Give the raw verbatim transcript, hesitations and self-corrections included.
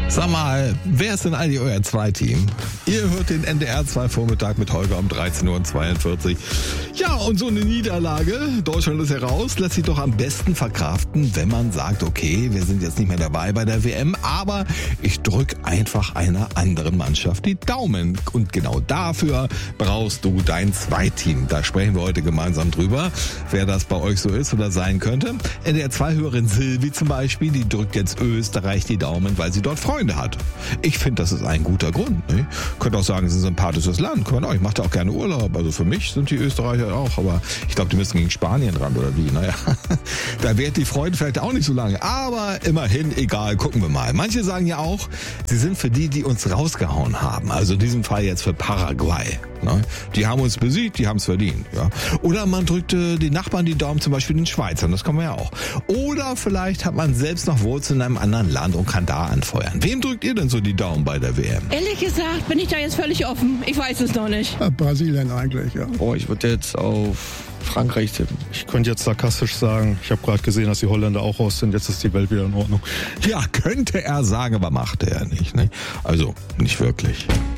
Sag mal, wer ist denn eigentlich euer Zweiteam? Ihr hört den N D R zwei Vormittag mit Holger um dreizehn Uhr zweiundvierzig. Ja, und so eine Niederlage, Deutschland ist heraus, lässt sich doch am besten verkraften, wenn man sagt, okay, wir sind jetzt nicht mehr dabei bei der W M, aber ich drück einfach einer anderen Mannschaft die Daumen. Und genau dafür brauchst du dein Zweiteam. Da sprechen wir heute gemeinsam drüber, wer das bei euch so ist oder sein könnte. N D R zwei-Hörerin Silvi zum Beispiel, die drückt jetzt Österreich die Daumen, weil sie dort Freunde hat. Ich finde, das ist ein guter Grund. Ne? Könnt auch sagen, es ist ein sympathisches Land. Kann man auch. Ich mache da auch gerne Urlaub. Also für mich sind die Österreicher auch. Aber ich glaube, die müssen gegen Spanien ran oder wie. Naja, da währt die Freude vielleicht auch nicht so lange. Aber immerhin, egal, gucken wir mal. Manche sagen ja auch, sie sind für die, die uns rausgehauen haben. Also in diesem Fall jetzt für Paraguay. Ne? Die haben uns besiegt, die haben es verdient. Ja? Oder man drückt äh, den Nachbarn die Daumen, zum Beispiel den Schweizern. Das kann man ja auch. Oder vielleicht hat man selbst noch Wurzeln in einem anderen Land und kann da anfeuern. Wem drückt ihr denn so die Daumen bei der W M? Ehrlich gesagt bin ich da jetzt völlig offen. Ich weiß es noch nicht. Ja, Brasilien eigentlich, ja. Oh, ich würde jetzt auf Frankreich tippen. Ich könnte jetzt sarkastisch sagen, ich habe gerade gesehen, dass die Holländer auch raus sind. Jetzt ist die Welt wieder in Ordnung. Ja, könnte er sagen, aber macht er nicht. Ne? Also, nicht wirklich.